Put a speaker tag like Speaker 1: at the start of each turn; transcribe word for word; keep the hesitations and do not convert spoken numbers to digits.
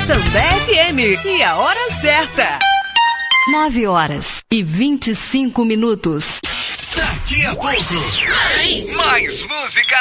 Speaker 1: També F M e a hora certa.
Speaker 2: nove horas e vinte e cinco minutos.
Speaker 3: Daqui a pouco, mais, mais música